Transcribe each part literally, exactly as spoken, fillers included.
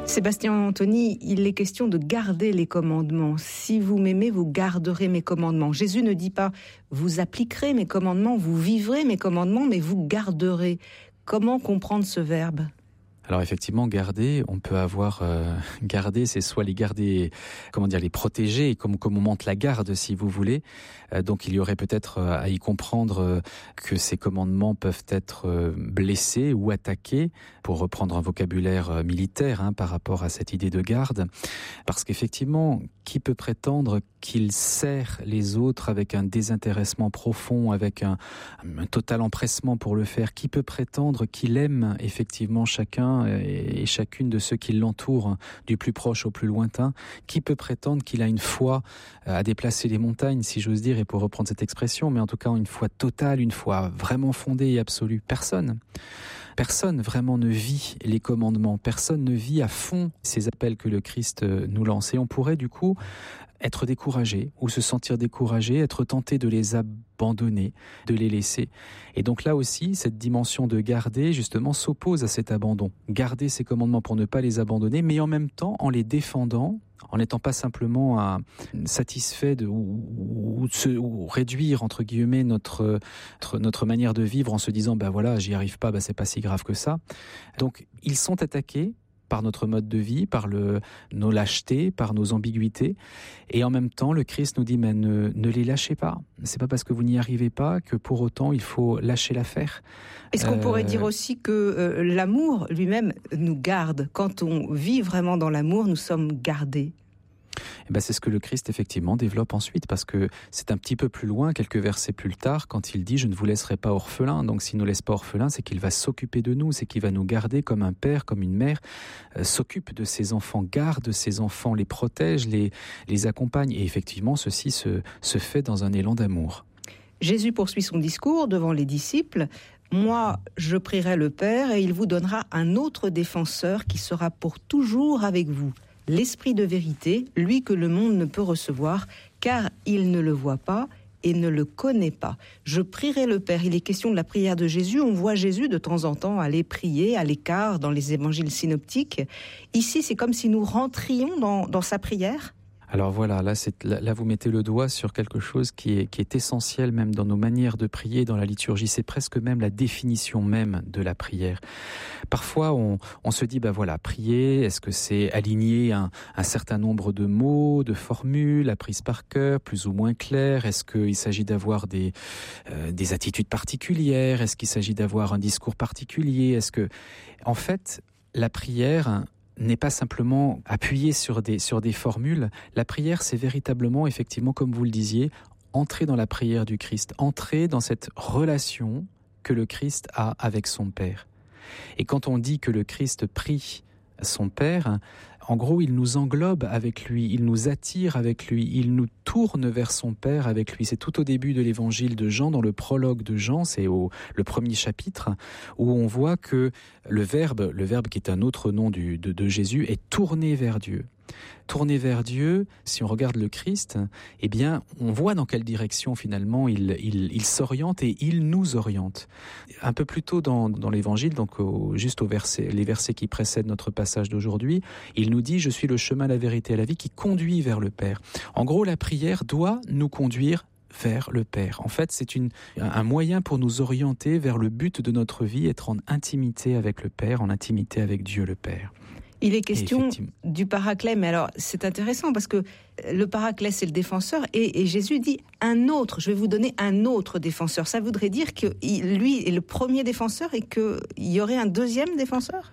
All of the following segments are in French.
Sébastien Anthony, il est question de garder les commandements. Si vous m'aimez, vous garderez mes commandements. Jésus ne dit pas « vous appliquerez mes commandements, vous vivrez mes commandements, mais vous garderez ». Comment comprendre ce verbe ? Alors effectivement, garder, on peut avoir euh, garder, c'est soit les garder, comment dire, les protéger, comme comme on monte la garde, si vous voulez. Euh, donc il y aurait peut-être euh, à y comprendre euh, que ces commandements peuvent être euh, blessés ou attaqués, pour reprendre un vocabulaire euh, militaire hein, par rapport à cette idée de garde, parce qu'effectivement, qui peut prétendre qu'il sert les autres avec un désintéressement profond, avec un, un total empressement pour le faire? Qui peut prétendre qu'il aime effectivement chacun et chacune de ceux qui l'entourent, du plus proche au plus lointain? Qui peut prétendre qu'il a une foi à déplacer les montagnes, si j'ose dire, et pour reprendre cette expression, mais en tout cas une foi totale, une foi vraiment fondée et absolue? Personne. Personne vraiment ne vit les commandements, personne ne vit à fond ces appels que le Christ nous lance. Et on pourrait du coup être découragé ou se sentir découragé, être tenté de les abandonner, de les laisser. Et donc là aussi, cette dimension de garder, justement, s'oppose à cet abandon. Garder ces commandements pour ne pas les abandonner, mais en même temps, en les défendant, en n'étant pas simplement à, satisfait de, ou, ou, de ou réduire, entre guillemets, notre, notre, notre manière de vivre en se disant, ben voilà, j'y arrive pas, ben c'est pas si grave que ça. Donc, ils sont attaqués par notre mode de vie, par le, nos lâchetés, par nos ambiguïtés. Et en même temps, le Christ nous dit, mais ne, ne les lâchez pas. C'est pas parce que vous n'y arrivez pas que pour autant il faut lâcher l'affaire. Est-ce qu'on euh... pourrait dire aussi que euh, l'amour lui-même nous garde? Quand on vit vraiment dans l'amour, nous sommes gardés. Eh ben c'est ce que le Christ effectivement développe ensuite, parce que c'est un petit peu plus loin, quelques versets plus tard, quand il dit « Je ne vous laisserai pas orphelins ». Donc s'il ne nous laisse pas orphelins, c'est qu'il va s'occuper de nous, c'est qu'il va nous garder comme un père, comme une mère, euh, s'occupe de ses enfants, garde ses enfants, les protège, les, les accompagne. Et effectivement, ceci se, se fait dans un élan d'amour. Jésus poursuit son discours devant les disciples. « Moi, je prierai le Père et il vous donnera un autre défenseur qui sera pour toujours avec vous. L'Esprit de vérité, lui que le monde ne peut recevoir, car il ne le voit pas et ne le connaît pas. Je prierai le Père. » Il est question de la prière de Jésus. On voit Jésus de temps en temps aller prier à l'écart dans les évangiles synoptiques. Ici, c'est comme si nous rentrions dans, dans sa prière. Alors voilà, là, c'est, là, là vous mettez le doigt sur quelque chose qui est, qui est essentiel même dans nos manières de prier, dans la liturgie. C'est presque même la définition même de la prière. Parfois, on, on se dit, ben voilà, prier, est-ce que c'est aligner un, un certain nombre de mots, de formules, apprises par cœur, plus ou moins claires? Est-ce qu'il s'agit d'avoir des, euh, des attitudes particulières? Est-ce qu'il s'agit d'avoir un discours particulier? Est-ce que, en fait, la prière n'est pas simplement appuyé sur des, sur des formules. La prière, c'est véritablement, effectivement, comme vous le disiez, entrer dans la prière du Christ, entrer dans cette relation que le Christ a avec son Père. Et quand on dit que le Christ prie son Père, en gros, il nous englobe avec lui, il nous attire avec lui, il nous tourne vers son Père avec lui. C'est tout au début de l'évangile de Jean, dans le prologue de Jean, c'est au le premier chapitre, où on voit que le Verbe, le Verbe qui est un autre nom du, de, de Jésus, est tourné vers Dieu. Tourné vers Dieu, si on regarde le Christ, eh bien, on voit dans quelle direction finalement il, il, il s'oriente et il nous oriente. Un peu plus tôt dans, dans l'évangile, donc au, juste au verset, les versets qui précèdent notre passage d'aujourd'hui, il nous dit « Je suis le chemin, la vérité et la vie qui conduit vers le Père ». En gros, la prière doit nous conduire vers le Père. En fait, c'est une, un moyen pour nous orienter vers le but de notre vie, être en intimité avec le Père, en intimité avec Dieu le Père. Il est question du paraclet, mais alors c'est intéressant parce que le paraclet c'est le défenseur et, et Jésus dit un autre, je vais vous donner un autre défenseur. Ça voudrait dire que il, lui est le premier défenseur et qu'il y aurait un deuxième défenseur?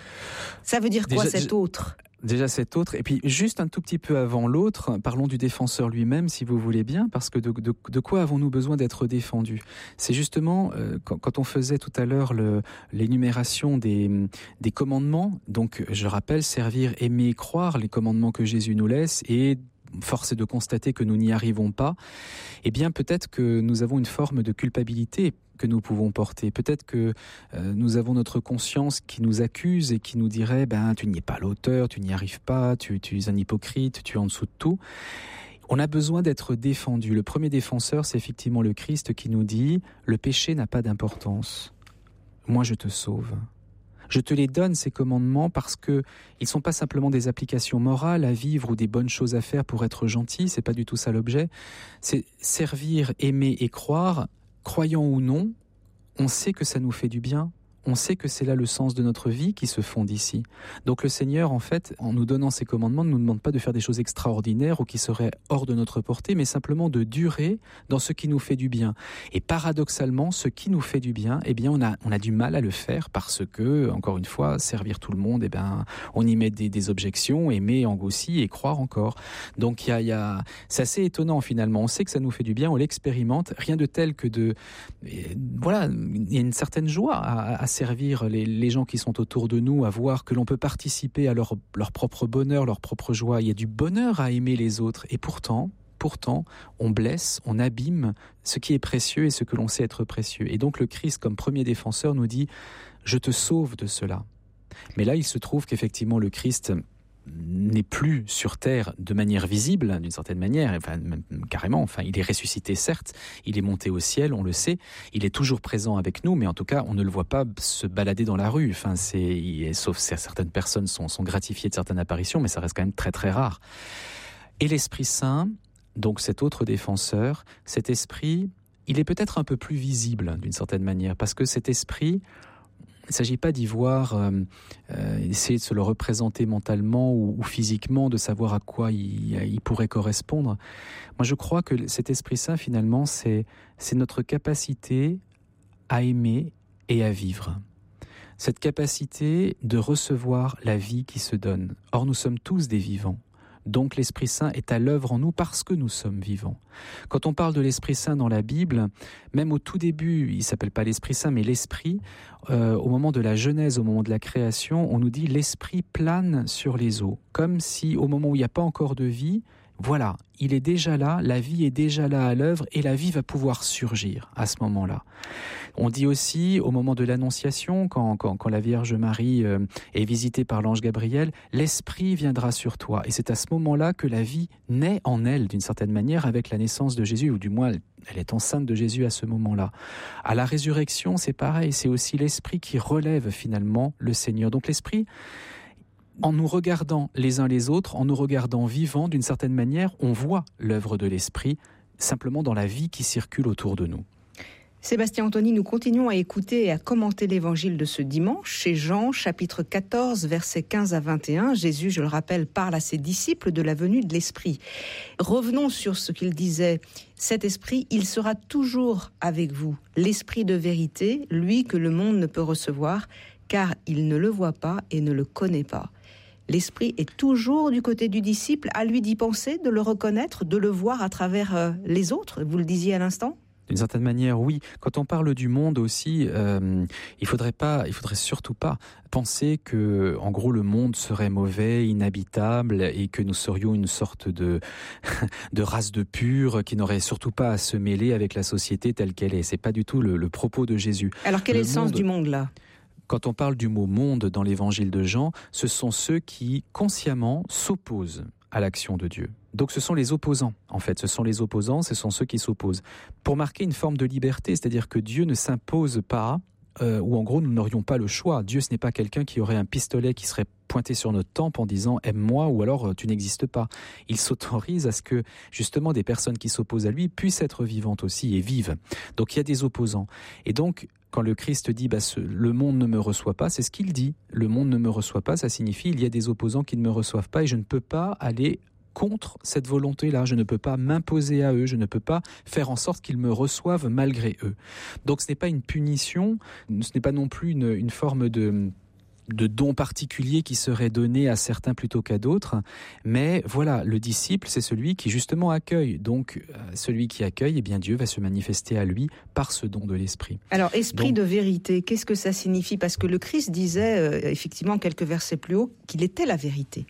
Ça veut dire quoi Déjà, cet autre? Déjà cet autre, et puis juste un tout petit peu avant l'autre, parlons du défenseur lui-même, si vous voulez bien, parce que de, de, de quoi avons-nous besoin d'être défendus? C'est justement, euh, quand, quand on faisait tout à l'heure le, l'énumération des, des commandements, donc je rappelle, servir, aimer, croire, les commandements que Jésus nous laisse, et force est de constater que nous n'y arrivons pas, eh bien peut-être que nous avons une forme de culpabilité que nous pouvons porter. Peut-être que euh, nous avons notre conscience qui nous accuse et qui nous dirait ben tu n'y es pas l'auteur, tu n'y arrives pas, tu, tu es un hypocrite, tu es en dessous de tout. On a besoin d'être défendu. Le premier défenseur, c'est effectivement le Christ qui nous dit le péché n'a pas d'importance. Moi, je te sauve. Je te les donne, ces commandements, parce que ils sont pas simplement des applications morales à vivre ou des bonnes choses à faire pour être gentil, c'est pas du tout ça l'objet. C'est servir, aimer et croire, croyant ou non, on sait que ça nous fait du bien. On sait que c'est là le sens de notre vie qui se fonde ici. Donc le Seigneur, en fait, en nous donnant ces commandements, ne nous demande pas de faire des choses extraordinaires ou qui seraient hors de notre portée, mais simplement de durer dans ce qui nous fait du bien. Et paradoxalement, ce qui nous fait du bien, eh bien, on a, on a du mal à le faire parce que, encore une fois, servir tout le monde, eh bien, on y met des, des objections, aimer aussi et croire encore. Donc il y a, il y a, c'est assez étonnant finalement. On sait que ça nous fait du bien, on l'expérimente. Rien de tel que de, voilà, il y a une certaine joie à, à servir les, les gens qui sont autour de nous, à voir que l'on peut participer à leur, leur propre bonheur, leur propre joie. Il y a du bonheur à aimer les autres. Et pourtant, pourtant, on blesse, on abîme ce qui est précieux et ce que l'on sait être précieux. Et donc le Christ, comme premier défenseur, nous dit « Je te sauve de cela ». Mais là, il se trouve qu'effectivement, le Christ n'est plus sur terre de manière visible, d'une certaine manière, enfin, même, carrément, enfin, il est ressuscité certes, il est monté au ciel, on le sait, il est toujours présent avec nous, mais en tout cas, on ne le voit pas se balader dans la rue, enfin, c'est, sauf si certaines personnes sont, sont gratifiées de certaines apparitions, mais ça reste quand même très très rare. Et l'Esprit Saint, donc cet autre défenseur, cet esprit, il est peut-être un peu plus visible, d'une certaine manière, parce que cet esprit, il ne s'agit pas d'y voir, euh, euh, essayer de se le représenter mentalement ou, ou physiquement, de savoir à quoi il, il pourrait correspondre. Moi, je crois que cet Esprit Saint, finalement, c'est, c'est notre capacité à aimer et à vivre. Cette capacité de recevoir la vie qui se donne. Or, nous sommes tous des vivants. Donc l'Esprit Saint est à l'œuvre en nous parce que nous sommes vivants. Quand on parle de l'Esprit Saint dans la Bible, même au tout début, il ne s'appelle pas l'Esprit Saint, mais l'Esprit, euh, au moment de la Genèse, au moment de la création, on nous dit l'Esprit plane sur les eaux. Comme si au moment où il n'y a pas encore de vie, voilà, il est déjà là, la vie est déjà là à l'œuvre et la vie va pouvoir surgir à ce moment-là. On dit aussi, au moment de l'Annonciation, quand, quand, quand la Vierge Marie euh, est visitée par l'ange Gabriel, l'Esprit viendra sur toi. Et c'est à ce moment-là que la vie naît en elle, d'une certaine manière, avec la naissance de Jésus, ou du moins, elle est enceinte de Jésus à ce moment-là. À la résurrection, c'est pareil, c'est aussi l'Esprit qui relève finalement le Seigneur. Donc l'Esprit, en nous regardant les uns les autres, en nous regardant vivants, d'une certaine manière, on voit l'œuvre de l'Esprit, simplement dans la vie qui circule autour de nous. Sébastien Anthony, nous continuons à écouter et à commenter l'évangile de ce dimanche. Chez Jean, chapitre quatorze, versets quinze à vingt et un, Jésus, je le rappelle, parle à ses disciples de la venue de l'Esprit. Revenons sur ce qu'il disait. Cet Esprit, il sera toujours avec vous. L'Esprit de vérité, lui que le monde ne peut recevoir, car il ne le voit pas et ne le connaît pas. L'Esprit est toujours du côté du disciple, à lui d'y penser, de le reconnaître, de le voir à travers euh, les autres, vous le disiez à l'instant ? D'une certaine manière, oui. Quand on parle du monde aussi, euh, il faudrait pas, il faudrait surtout pas penser que, en gros, le monde serait mauvais, inhabitable, et que nous serions une sorte de de race de pure qui n'aurait surtout pas à se mêler avec la société telle qu'elle est. C'est pas du tout le, le propos de Jésus. Alors, quel le est le monde... sens du monde là ? Quand on parle du mot « monde » dans l'évangile de Jean, ce sont ceux qui, consciemment, s'opposent à l'action de Dieu. Donc ce sont les opposants, en fait. Ce sont les opposants, ce sont ceux qui s'opposent. Pour marquer une forme de liberté, c'est-à-dire que Dieu ne s'impose pas, euh, ou en gros, nous n'aurions pas le choix. Dieu, ce n'est pas quelqu'un qui aurait un pistolet qui serait pointé sur notre tempe en disant « aime-moi » ou alors « tu n'existes pas ». Il s'autorise à ce que, justement, des personnes qui s'opposent à lui puissent être vivantes aussi et vivent. Donc il y a des opposants. Et donc, quand le Christ dit bah, ce, « le monde ne me reçoit pas », c'est ce qu'il dit. « Le monde ne me reçoit pas », ça signifie « il y a des opposants qui ne me reçoivent pas et je ne peux pas aller contre cette volonté-là. Je ne peux pas m'imposer à eux, je ne peux pas faire en sorte qu'ils me reçoivent malgré eux. » Donc ce n'est pas une punition, ce n'est pas non plus une, une forme de... de dons particuliers qui seraient donnés à certains plutôt qu'à d'autres. Mais voilà, le disciple, c'est celui qui justement accueille. Donc, euh, celui qui accueille, eh bien Dieu va se manifester à lui par ce don de l'Esprit. Alors, esprit Donc, de vérité, qu'est-ce que ça signifie ? Parce que le Christ disait, euh, effectivement, quelques versets plus haut, qu'il était la vérité.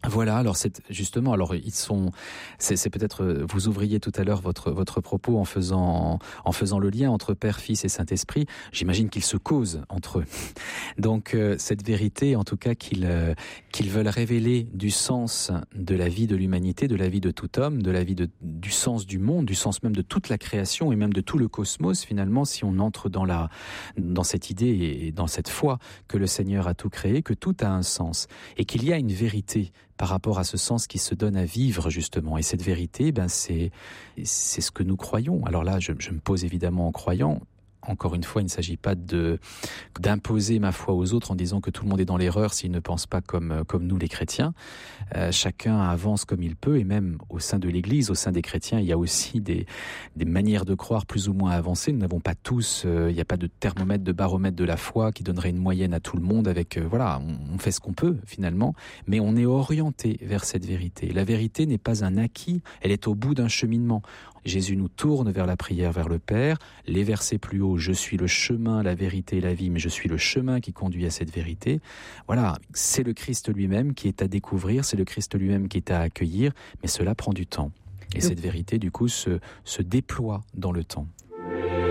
Voilà, alors c'est justement, alors ils sont, c'est, c'est peut-être, vous ouvriez tout à l'heure votre votre propos en faisant en faisant le lien entre Père, Fils et Saint-Esprit. J'imagine qu'ils se causent entre eux. Donc euh, cette vérité, en tout cas, qu'ils euh, qu'ils veulent révéler du sens de la vie de l'humanité, de la vie de tout homme, de la vie de du sens du monde, du sens même de toute la création et même de tout le cosmos. Finalement, si on entre dans la dans cette idée et dans cette foi que le Seigneur a tout créé, que tout a un sens et qu'il y a une vérité par rapport à ce sens qui se donne à vivre, justement. Et cette vérité, ben, c'est, c'est ce que nous croyons. Alors là, je, je me pose évidemment en croyant. Encore une fois, il ne s'agit pas de, d'imposer ma foi aux autres en disant que tout le monde est dans l'erreur s'il ne pense pas comme, comme nous les chrétiens. Euh, chacun avance comme il peut, et même au sein de l'Église, au sein des chrétiens, il y a aussi des, des manières de croire plus ou moins avancées. Nous n'avons pas tous, euh, il n'y a pas de thermomètre, de baromètre de la foi qui donnerait une moyenne à tout le monde avec, euh, voilà, on, on fait ce qu'on peut finalement, mais on est orienté vers cette vérité. La vérité n'est pas un acquis, elle est au bout d'un cheminement. Jésus nous tourne vers la prière vers le Père. Les versets plus haut, je suis le chemin, la vérité et la vie, mais je suis le chemin qui conduit à cette vérité. Voilà, c'est le Christ lui-même qui est à découvrir, c'est le Christ lui-même qui est à accueillir, mais cela prend du temps. Et cette vérité, du coup, se, se déploie dans le temps.